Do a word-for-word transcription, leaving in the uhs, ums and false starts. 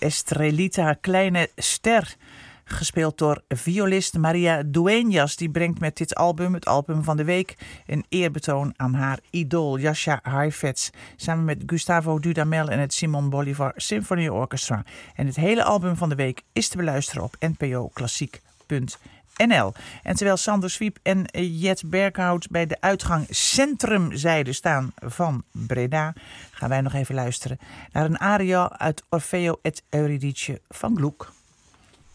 Estrelita, Kleine Ster. Gespeeld door violist Maria Dueñas. Die brengt met dit album, het album van de week, een eerbetoon aan haar idool Jascha Heifetz. Samen met Gustavo Dudamel en het Simon Bolivar Symphony Orchestra. En het hele album van de week is te beluisteren op n p o klassiek punt n l. En terwijl Sander Swiep en Jet Berghout bij de uitgang centrumzijde staan van Breda, gaan wij nog even luisteren naar een aria uit Orfeo et Euridice van Gluck.